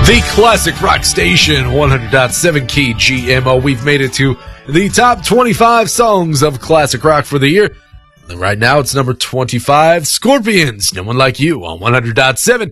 The Classic Rock Station, 100.7 KGMO. We've made it to the top 25 songs of classic rock for the year. And right now, it's number 25, Scorpions, No One Like You on 100.7